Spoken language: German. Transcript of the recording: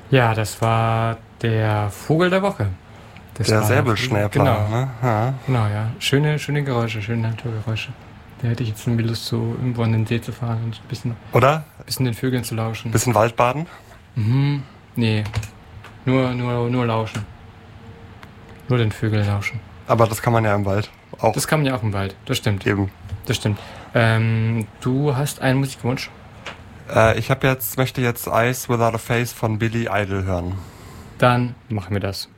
Ja, das war der Vogel der Woche. Das Der war Säbelschnäbler. Genau, Ne? Ja. genau, ja. Schöne Geräusche, schöne Naturgeräusche. Da hätte ich jetzt irgendwie Lust, so irgendwo an den See zu fahren und Oder? bisschen den Vögeln zu lauschen. Bisschen Waldbaden? Mhm. Nee, nur lauschen. Nur den Vögeln lauschen. Aber das kann man ja im Wald auch Das kann man ja auch im Wald, das stimmt. eben. Das stimmt. Du hast einen Musikwunsch? Möchte jetzt Eyes Without a Face von Billy Idol hören. Dann machen wir das.